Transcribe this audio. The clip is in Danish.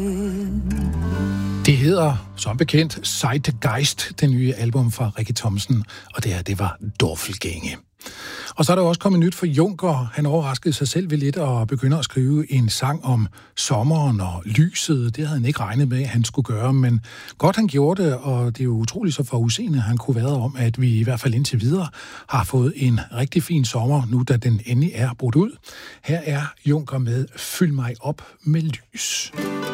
Det hedder, som bekendt, Zeitgeist, det nye album fra Rikke Thomsen, og det var Dorfelgænge. Og så er der også kommet nyt for Juncker. Han overraskede sig selv ved lidt og begynder at skrive en sang om sommeren og lyset. Det havde han ikke regnet med, at han skulle gøre, men godt han gjorde det, og det er jo utroligt så forudseende, han kunne være om, at vi i hvert fald indtil videre har fået en rigtig fin sommer, nu da den endelig er brudt ud. Her er Juncker med Fyld mig op med lys.